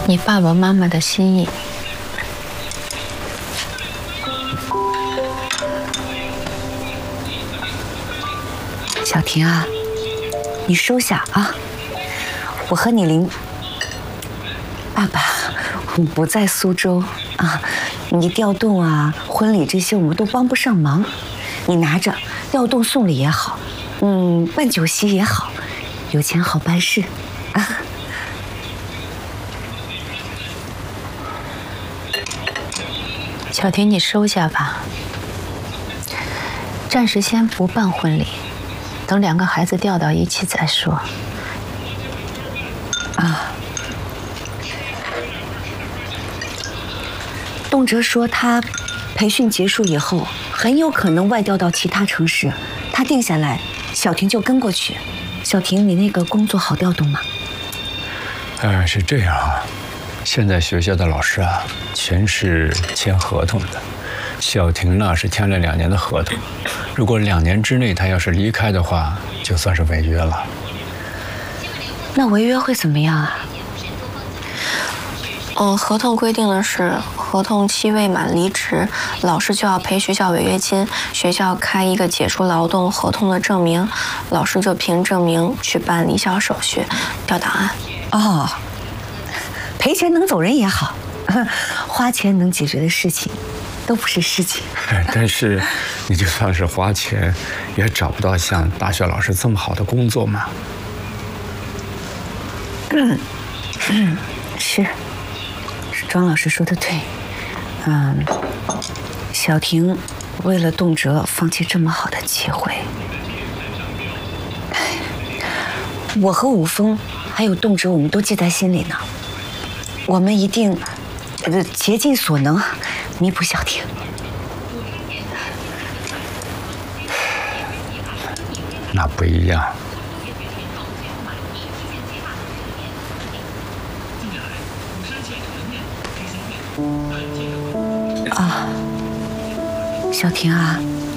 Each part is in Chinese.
你爸爸妈妈的心意。 小婷啊，你收下啊！我和你林爸爸不在苏州啊，你调动啊、婚礼这些我们都帮不上忙，你拿着调动送礼也好，办酒席也好，有钱好办事啊。 小婷，你收下吧，暂时先不办婚礼，等2个孩子调到一起再说。 啊，动辄说他培训结束以后，很有可能外调到其他城市，他定下来，小婷就跟过去。小婷，你那个工作好调动吗？ 是这样啊。现在学校的老师啊，全是签合同的。小婷呢是签了2年的合同，如果2年之内她要是离开的话，就算是违约了。 那违约会怎么样啊？ 合同规定的是，合同期未满离职，老师就要赔学校违约金，学校开一个解除劳动合同的证明，老师就凭证明去办离校手续、调档案。 哦，赔钱能走人也好，花钱能解决的事情，都不是事情。 但是，你就算是花钱，也找不到像大学老师这么好的工作嘛。 是庄老师说的对。小婷为了动辄放弃这么好的机会，我和武峰还有动辄，我们都记在心里呢。我们一定竭尽所能弥补小婷。 那不一样。 小婷啊，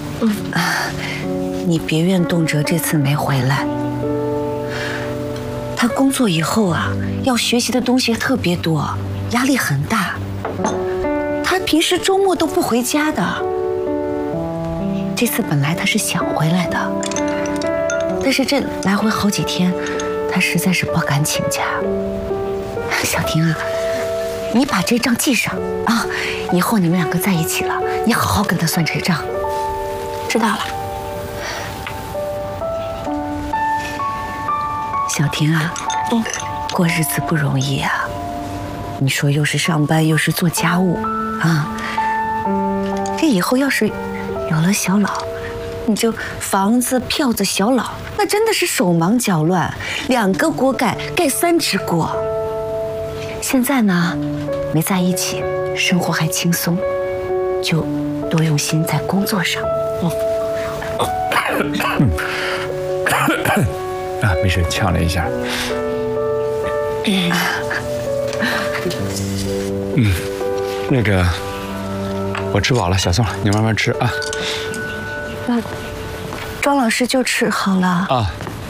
你别怨动辄这次没回来。他工作以后啊，要学习的东西特别多，压力很大。他平时周末都不回家的。这次本来他是想回来的，但是这来回好几天，他实在是不敢请假。小婷啊，你把这账记上啊，以后你们2个在一起了，你好好跟他算这账。 知道了。 小婷啊，过日子不容易啊。你说又是上班又是做家务啊，这以后要是有了小老，你就房子、票子、小老，那真的是手忙脚乱，2个锅盖3只锅。现在呢，没在一起，生活还轻松，就多用心在工作上。 没事，呛了一下。那个，我吃饱了，小宋，你慢慢吃啊。 庄老师就吃好了啊。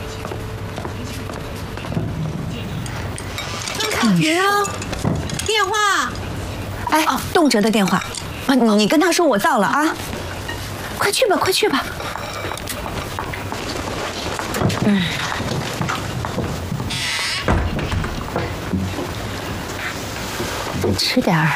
看你电话。 哎，动辄的电话啊，你跟他说我到了啊。快去吧，快去吧。 吃点儿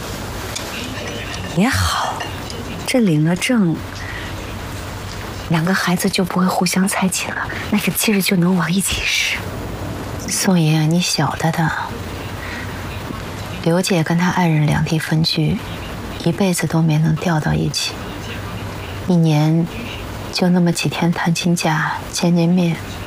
也好，这领了证，2个孩子就不会互相猜忌了，那个劲儿就能往一起使。 宋爷，你晓得的，刘姐跟她爱人2地分居，一辈子都没能调到一起，1年就那么几天探亲假、见面，